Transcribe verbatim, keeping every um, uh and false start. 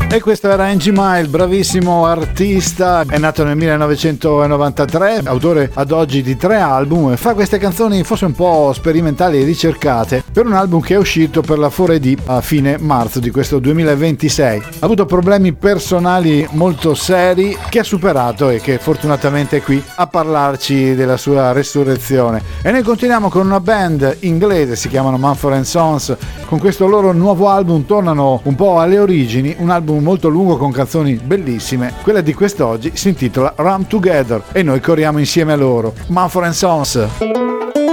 E questo era Angie Mile, bravissimo artista, è nato nel millenovecentonovantatré, autore ad oggi di tre album, e fa queste canzoni forse un po' sperimentali e ricercate per un album che è uscito per la quattro D a fine marzo di questo duemilaventisei. Ha avuto problemi personali molto seri che ha superato e che fortunatamente è qui a parlarci della sua resurrezione. E noi continuiamo con una band inglese, si chiamano Mumford and Sons. Con questo loro nuovo album tornano un po' alle origini, un album molto lungo con canzoni bellissime. Quella di quest'oggi si intitola Run Together e noi corriamo insieme a loro. Mumford and Sons.